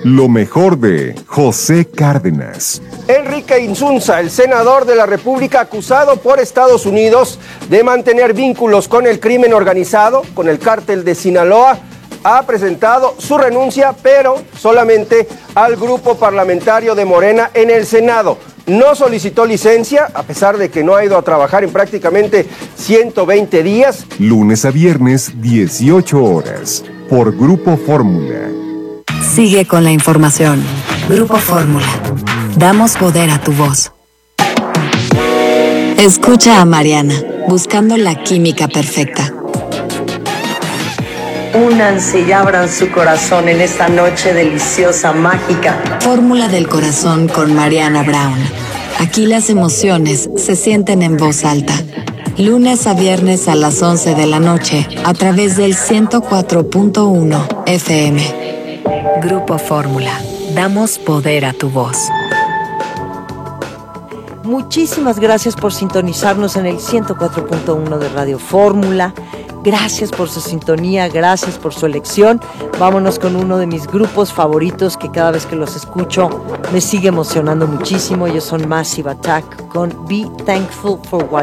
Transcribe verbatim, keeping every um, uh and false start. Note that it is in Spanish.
Lo mejor de José Cárdenas. Enrique Insunza, el senador de la República acusado por Estados Unidos de mantener vínculos con el crimen organizado, con el cártel de Sinaloa, ha presentado su renuncia, pero solamente al grupo parlamentario de Morena en el Senado. No solicitó licencia, a pesar de que no ha ido a trabajar en prácticamente ciento veinte días. Lunes a viernes, dieciocho horas, por Grupo Fórmula. Sigue con la información. Grupo Fórmula. Damos poder a tu voz. Escucha a Mariana, buscando la química perfecta. Únanse y abran su corazón en esta noche deliciosa, mágica. Fórmula del corazón con Mariana Brown. Aquí las emociones se sienten en voz alta. Lunes a viernes a las once de la noche a través del ciento cuatro punto uno F M. Grupo Fórmula. Damos poder a tu voz. Muchísimas gracias por sintonizarnos en el ciento cuatro punto uno de Radio Fórmula. Gracias por su sintonía, gracias por su elección. Vámonos con uno de mis grupos favoritos que cada vez que los escucho me sigue emocionando muchísimo. Ellos son Massive Attack con Be Thankful for What